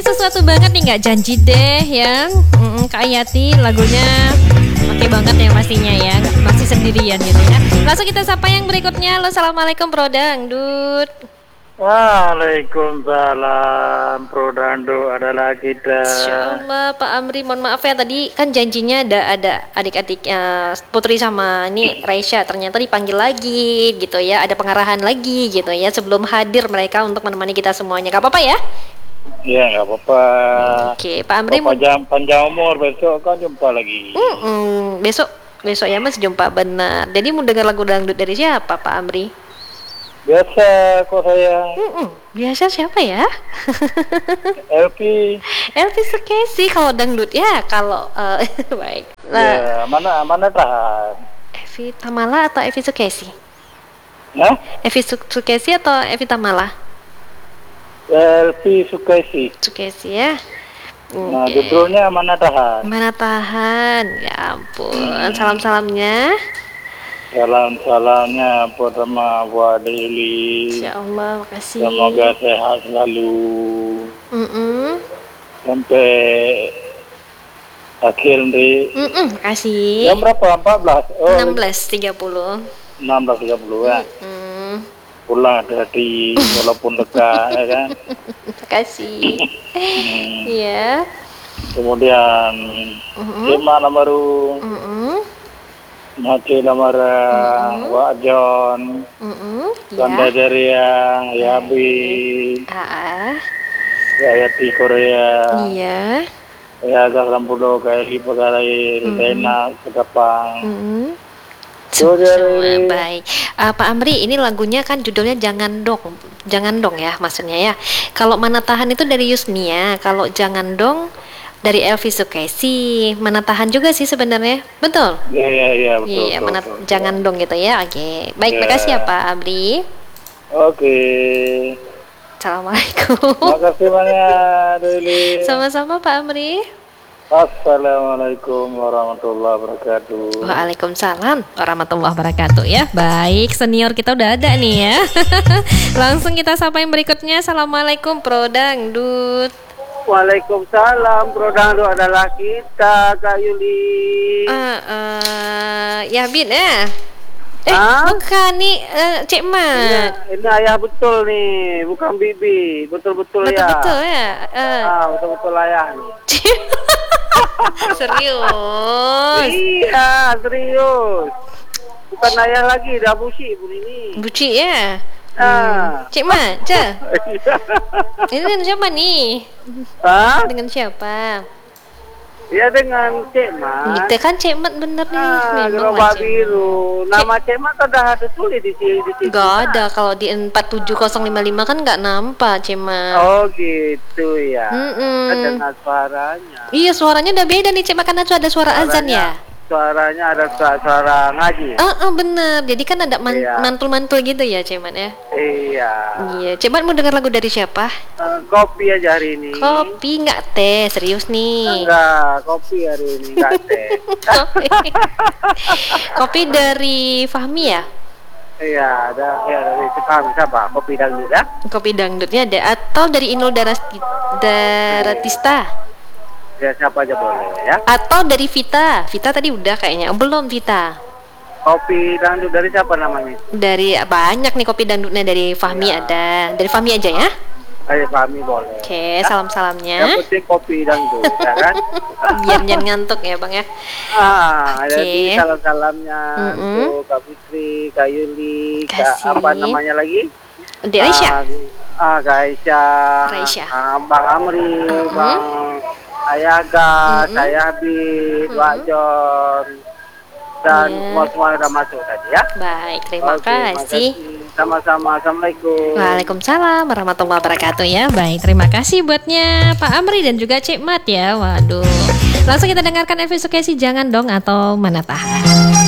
sesuatu banget nih, nggak janji deh ya. Kak Ayati lagunya oke banget yang pastinya ya, masih sendirian gitu ya. Langsung kita sapa yang berikutnya. Halo, assalamualaikum Bro Dangdut. Waalaikumsalam, Pro Dando adalah kita. Insyaallah Pak Amri, mohon maaf ya tadi kan janjinya ada adik-adik Putri sama ini Raisya, ternyata dipanggil lagi gitu ya, ada pengarahan lagi gitu ya sebelum hadir mereka untuk menemani kita semuanya. Gak apa-apa ya? Iya, nggak apa-apa. Oke, Pak Amri. Panjang umur, besok kan jumpa lagi. Besok ya Mas jumpa benar. Jadi mau dengar lagu dangdut dari siapa Pak Amri? Biasa kok saya. Biasa siapa ya? Elvi. Elvi Sukesi kalau dangdut ya, kalau baik. Ya, mana tahan? Evi Tamala atau Evi Sukesi? Nah? Evi Sukesi atau Evi Tamala? Elvi Sukesi. Sukesi ya. Nah, judulnya Mana Tahan. Mana Tahan. Ya ampun. Salam-salamnya. Salam-salamnya pertama buat Deli. Insya Allah, makasih. Semoga sehat selalu. Sampai akhir nanti. Makasih. Jam berapa? 14? Oh, 16.30. 16.30 ya. Pulang hati-hati walaupun dekat ya kan. Makasih. Iya. Kemudian gimana baru? Mati lamara Wak John, Tanda Jaria, Yabi, Ayati Korea, iya, ya agak lampudo kayak di pegawai Rena Ketapang. Baik, Pak Amri, ini lagunya kan judulnya Jangan Dong ya, maksudnya ya. Kalau Mana Tahan itu dari Yusnia, kalau Jangan Dong dari Elvi Sukesi. Mana Tahan juga sih sebenarnya, betul? Iya betul. Iya, betul. Jangan Dong gitu ya. Oke, baik, makasih ya Pak Amri. Oke. Assalamualaikum. Makasih banyak Deli. Sama-sama Pak Amri. Assalamualaikum warahmatullahi wabarakatuh. Waalaikumsalam warahmatullahi wabarakatuh ya. Baik, senior kita udah ada nih ya. Langsung kita sapa yang berikutnya. Assalamualaikum Pro Dangdut. Waalaikumsalam, Pro Dangdut adalah kita, Kak Yuli. Ya Bin ya. Bukan nih, Cik Mat. Ini ayah betul nih, bukan Bibi. Betul-betul ya. Betul-betul ya. Betul-betul ayah nih. Serius? Iya, serius. Bukan ayah lagi, dah buci pun ini. Buci ya? Cik Mat, ini dengan siapa nih? Dengan siapa? Ya dengan Cik Mat. Itu kan Cik Mat bener nih. Gerobak biru. Nama Cik Mat ada tulis di sini. Gak ada, kalau di 47055 kan nggak nampak Cik Mat. Oh gitu ya. Ada suaranya. Iya, suaranya udah beda nih Cik Mat, karena ada suara azan ya. Suaranya ada suara ngaji. Bener. Jadi kan ada mantul-mantul gitu ya Cik Mat ya. Iya. Cik Mat mau dengar lagu dari siapa? Kopi aja hari ini. Kopi nggak teh, serius nih. Enggak, kopi hari ini nggak teh. Kopi dari Fahmi ya? Iya, dari Fahmi siapa? Kopi dangdut ya? Kopi dangdutnya ada, atau dari Inul Daratista? Ya siapa aja boleh ya. Atau dari Vita tadi udah kayaknya, belum Vita. Kopi dangdut dari siapa namanya? Dari banyak nih kopi dangdutnya, dari Fahmi ada. Dari Fahmi aja ya. Dari Fahmi boleh. Oke, salam-salamnya. Yang penting kopi dangdut ya kan. Biar jangan ngantuk ya Bang ya. Jadi salam-salamnya untuk Kak Fitri, Kak Yuli, Kak apa namanya lagi? Di Raisya. Kak Raisya. Bang Amri, Bang Ayaga, saya Habib, Wak John, dan semua udah masuk tadi ya. Baik, terima kasih. Sama-sama, Assalamualaikum. Waalaikumsalam warahmatullahi wabarakatuh ya. Baik, terima kasih buatnya Pak Amri dan juga Cik Mat ya. Waduh. Langsung kita dengarkan Elvi Sukesi Jangan Dong atau Mana Tahan.